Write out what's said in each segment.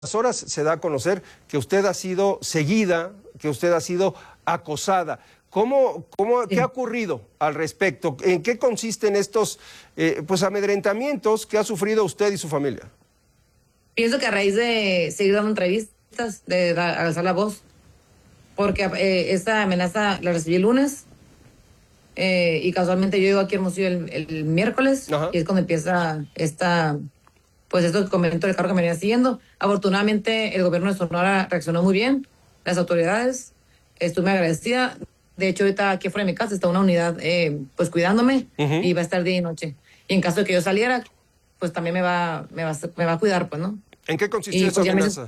Horas se da a conocer que usted ha sido seguida, que usted ha sido acosada. ¿Qué ha ocurrido al respecto? ¿En qué consisten estos amedrentamientos que ha sufrido usted y su familia? Pienso que a raíz de seguir dando entrevistas, de alzar la voz, porque esta amenaza la recibí el lunes y casualmente yo llego aquí a Hermosillo el miércoles. Ajá. Y es cuando empieza estos comentarios del carro que me venía siguiendo. Afortunadamente el gobierno de Sonora reaccionó muy bien, las autoridades, estuve muy agradecida. De hecho, ahorita aquí afuera de mi casa está una unidad cuidándome. Uh-huh. Y va a estar día y noche. Y en caso de que yo saliera, pues también me va a cuidar, pues, ¿no? ¿En qué consistía esa amenaza?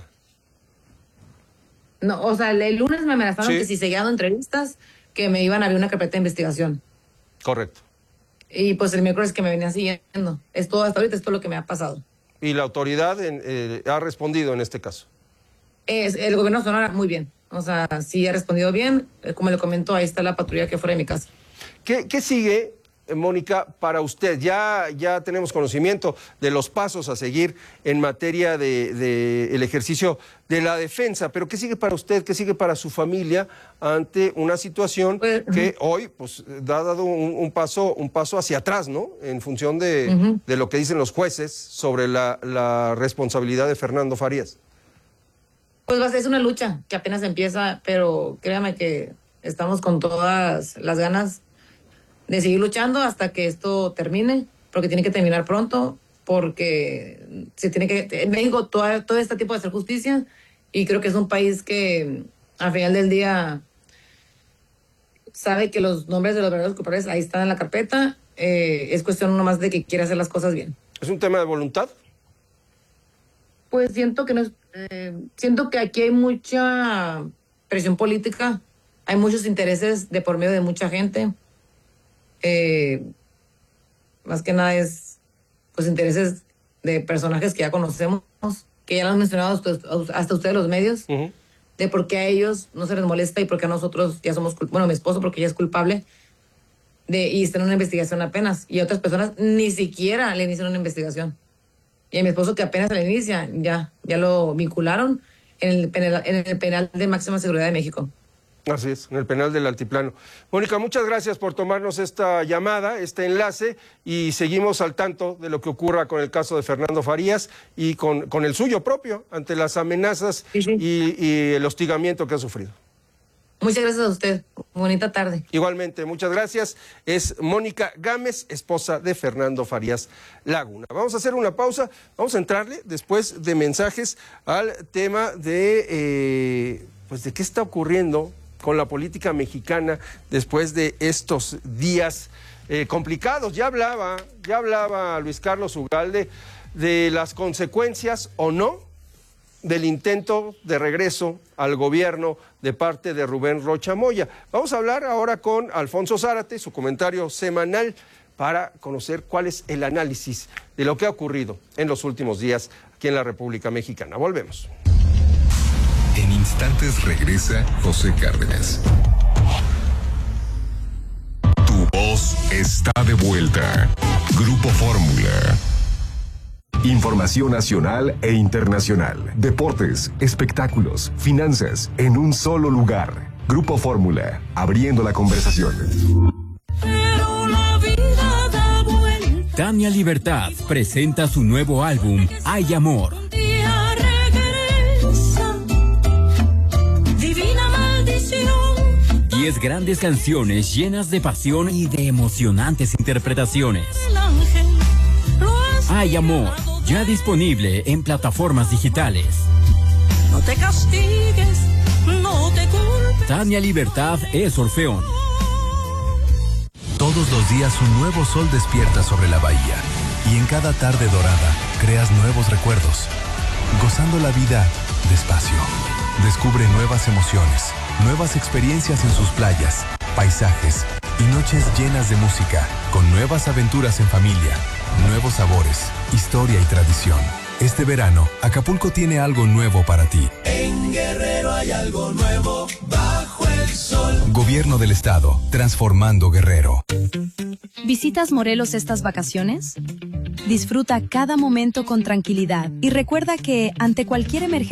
No, o sea, el lunes me amenazaron que si seguía dando entrevistas, que me iban a abrir una carpeta de investigación. Correcto. Y pues el miércoles que me venían siguiendo. Es todo hasta ahorita, es todo lo que me ha pasado. ¿Y la autoridad ha respondido en este caso? El gobierno de Sonora, muy bien. O sea, sí ha respondido bien. Como le comento, ahí está la patrulla que fuera de mi casa. ¿Qué sigue, Mónica, para usted? Ya tenemos conocimiento de los pasos a seguir en materia de el ejercicio de la defensa, pero ¿qué sigue para usted? ¿Qué sigue para su familia ante una situación que hoy ha dado un paso hacia atrás, ¿no? En función de lo que dicen los jueces sobre la responsabilidad de Fernando Farías. Pues es una lucha que apenas empieza, pero créame que estamos con todas las ganas de seguir luchando hasta que esto termine, porque tiene que terminar pronto, porque se tiene que... En México todo este tipo de hacer justicia, y creo que es un país que al final del día sabe que los nombres de los verdaderos culpables ahí están en la carpeta. Es cuestión nomás de que quiera hacer las cosas bien. ¿Es un tema de voluntad? Pues siento que no es... siento que aquí hay mucha presión política, hay muchos intereses de por medio de mucha gente. Más que nada es pues intereses de personajes que ya conocemos, que ya lo han mencionado hasta ustedes los medios, de por qué a ellos no se les molesta y por qué a nosotros ya somos mi esposo porque ya es culpable y está en una investigación apenas, y a otras personas ni siquiera le inician una investigación, y a mi esposo que apenas le inicia ya lo vincularon en el penal de máxima seguridad de México. Así es, en el penal del Altiplano. Mónica, muchas gracias por tomarnos esta llamada, este enlace, y seguimos al tanto de lo que ocurra con el caso de Fernando Farías y con el suyo propio, ante las amenazas y el hostigamiento que ha sufrido. Muchas gracias a usted. Bonita tarde. Igualmente, muchas gracias. Es Mónica Gámez, esposa de Fernando Farías Laguna. Vamos a hacer una pausa, vamos a entrarle después de mensajes al tema de qué está ocurriendo con la política mexicana después de estos días complicados. Ya hablaba Luis Carlos Ugalde de las consecuencias o no del intento de regreso al gobierno de parte de Rubén Rocha Moya. Vamos a hablar ahora con Alfonso Zárate, su comentario semanal, para conocer cuál es el análisis de lo que ha ocurrido en los últimos días aquí en la República Mexicana. Volvemos. En instantes regresa José Cárdenas. Tu voz está de vuelta. Grupo Fórmula. Información nacional e internacional. Deportes, espectáculos, finanzas, en un solo lugar. Grupo Fórmula, abriendo la conversación. Tania Libertad presenta su nuevo álbum, Hay Amor. 10 grandes canciones llenas de pasión y de emocionantes interpretaciones. Hay Amor, ya disponible en plataformas digitales. No te castigues, no te culpes. Tania Libertad es Orfeón. Todos los días un nuevo sol despierta sobre la bahía, y en cada tarde dorada creas nuevos recuerdos, gozando la vida despacio. Descubre nuevas emociones, nuevas experiencias en sus playas, paisajes y noches llenas de música, con nuevas aventuras en familia, nuevos sabores, historia y tradición. Este verano, Acapulco tiene algo nuevo para ti. En Guerrero hay algo nuevo bajo el sol. Gobierno del Estado, transformando Guerrero. ¿Visitas Morelos estas vacaciones? Disfruta cada momento con tranquilidad y recuerda que ante cualquier emergencia